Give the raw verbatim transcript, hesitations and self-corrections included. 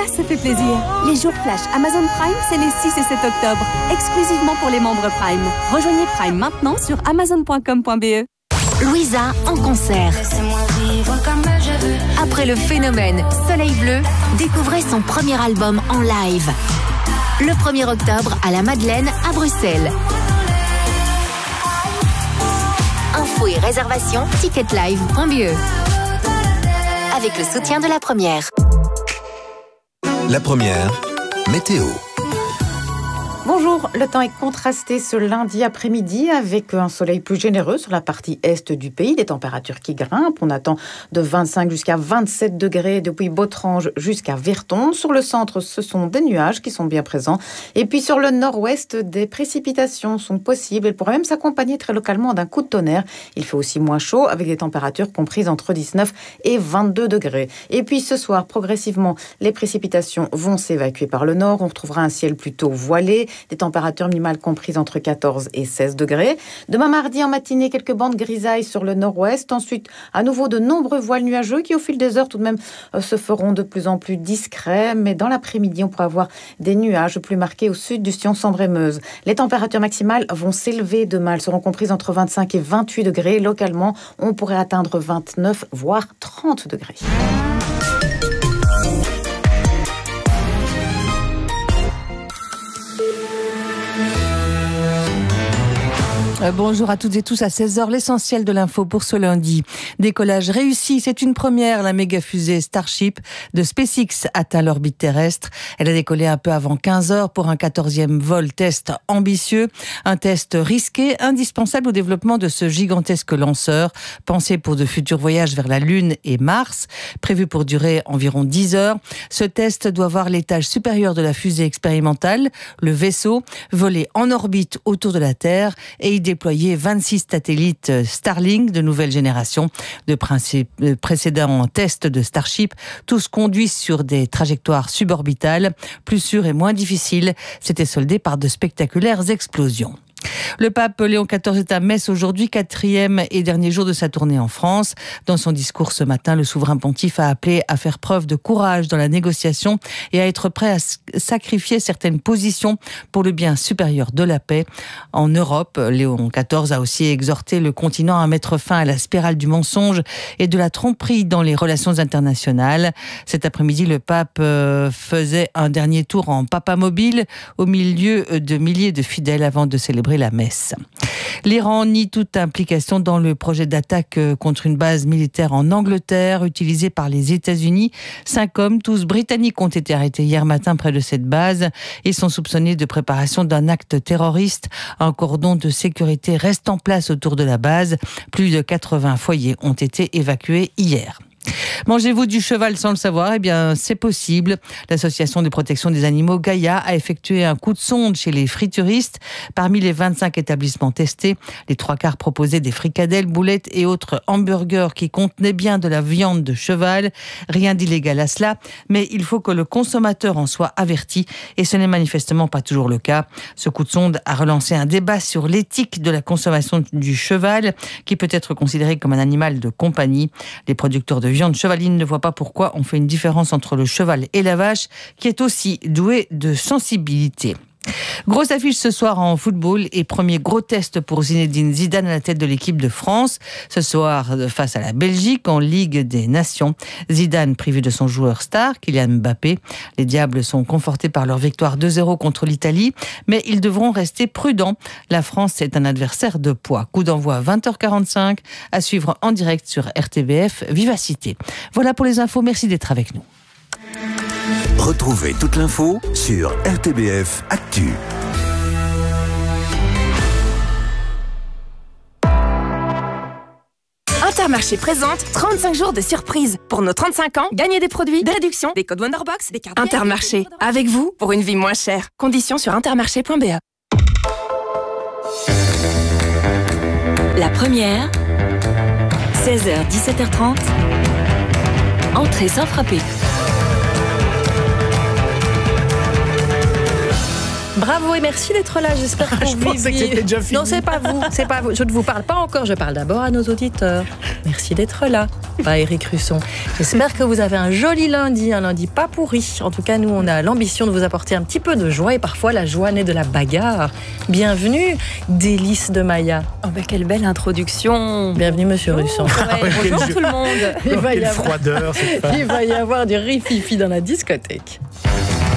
ça fait plaisir. Les jours flash Amazon Prime, c'est les six et sept octobre, exclusivement pour les membres Prime. Rejoignez Prime maintenant sur amazon point com point b e. Louisa en concert. Après le phénomène Soleil Bleu, découvrez son premier album en live. Le premier octobre à la Madeleine à Bruxelles. Infos et réservations ticketlive point b e. Avec le soutien de La Première. La Première, météo. Bonjour, le temps est contrasté ce lundi après-midi avec un soleil plus généreux sur la partie est du pays, des températures qui grimpent. On attend de vingt-cinq jusqu'à vingt-sept degrés depuis Bautrange jusqu'à Virton. Sur le centre, ce sont des nuages qui sont bien présents. Et puis sur le nord-ouest, des précipitations sont possibles. Elles pourraient même s'accompagner très localement d'un coup de tonnerre. Il fait aussi moins chaud avec des températures comprises entre dix-neuf et vingt-deux degrés. Et puis ce soir, progressivement, les précipitations vont s'évacuer par le nord. On retrouvera un ciel plutôt voilé. Des températures minimales comprises entre quatorze et seize degrés. Demain mardi en matinée, quelques bandes grisailles sur le nord-ouest. Ensuite, à nouveau de nombreux voiles nuageux qui au fil des heures tout de même euh, se feront de plus en plus discrets. Mais dans l'après-midi, on pourra avoir des nuages plus marqués au sud du sillon Sambre-et-Meuse. Les températures maximales vont s'élever demain. Elles seront comprises entre vingt-cinq et vingt-huit degrés. Localement, on pourrait atteindre vingt-neuf voire trente degrés. Bonjour à toutes et tous, à seize heures, l'essentiel de l'info pour ce lundi. Décollage réussi, c'est une première. La méga fusée Starship de SpaceX atteint l'orbite terrestre. Elle a décollé un peu avant quinze heures pour un quatorzième vol test ambitieux. Un test risqué, indispensable au développement de ce gigantesque lanceur, pensé pour de futurs voyages vers la Lune et Mars, prévu pour durer environ dix heures. Ce test doit voir l'étage supérieur de la fusée expérimentale, le vaisseau, voler en orbite autour de la Terre et y déployer vingt-six satellites Starlink de nouvelle génération. De précédents tests de Starship, tous conduits sur des trajectoires suborbitales, plus sûres et moins difficiles, s'étaient soldés par de spectaculaires explosions. Le pape Léon quatorze est à Metz aujourd'hui, quatrième et dernier jour de sa tournée en France. Dans son discours ce matin, le souverain pontife a appelé à faire preuve de courage dans la négociation et à être prêt à sacrifier certaines positions pour le bien supérieur de la paix. En Europe, Léon quatorze a aussi exhorté le continent à mettre fin à la spirale du mensonge et de la tromperie dans les relations internationales. Cet après-midi, le pape faisait un dernier tour en papamobile au milieu de milliers de fidèles avant de célébrer la messe. L'Iran nie toute implication dans le projet d'attaque contre une base militaire en Angleterre utilisée par les États-Unis. Cinq hommes, tous britanniques, ont été arrêtés hier matin près de cette base. Ils sont soupçonnés de préparation d'un acte terroriste. Un cordon de sécurité reste en place autour de la base. Plus de quatre-vingts foyers ont été évacués hier. Mangez-vous du cheval sans le savoir? Eh bien, c'est possible. L'association de protection des animaux Gaïa a effectué un coup de sonde chez les frituristes. Parmi les vingt-cinq établissements testés, les trois quarts proposaient des fricadelles, boulettes et autres hamburgers qui contenaient bien de la viande de cheval. Rien d'illégal à cela, mais il faut que le consommateur en soit averti et ce n'est manifestement pas toujours le cas. Ce coup de sonde a relancé un débat sur l'éthique de la consommation du cheval qui peut être considéré comme un animal de compagnie. Les producteurs de viande chevaline ne voient pas pourquoi on fait une différence entre le cheval et la vache, qui est aussi douée de sensibilité. Grosse affiche ce soir en football et premier gros test pour Zinedine Zidane à la tête de l'équipe de France. Ce soir, face à la Belgique en Ligue des Nations. Zidane privé de son joueur star, Kylian Mbappé. Les Diables sont confortés par leur victoire deux zéro contre l'Italie, mais ils devront rester prudents. La France est un adversaire de poids. Coup d'envoi à vingt heures quarante-cinq, à suivre en direct sur R T B F Vivacité. Voilà pour les infos, merci d'être avec nous. Retrouvez toute l'info sur R T B F Actu. Intermarché présente trente-cinq jours de surprise. Pour nos trente-cinq ans, gagnez des produits, des réductions, des codes Wonderbox, des cartes... Intermarché, avec vous, pour une vie moins chère. Conditions sur intermarché point b e. La Première, seize heures dix-sept heures trente, entrée sans frapper. Bravo et merci d'être là. J'espère que Je vous pensais que viviez- c'était déjà fini. Non, c'est pas vous, c'est pas vous. Je ne vous parle pas encore. Je parle d'abord à nos auditeurs. Merci d'être là. Pas Éric Russon. J'espère que vous avez un joli lundi, un lundi pas pourri. En tout cas, nous, on a l'ambition de vous apporter un petit peu de joie et parfois la joie naît de la bagarre. Bienvenue, délice de Maya. Oh bah quelle belle introduction. Bienvenue, Monsieur Russon. Ouais, bonjour Quel tout le monde. Il va y Quelle avoir- froideur, cette femme. Il va y avoir du rififi dans la discothèque.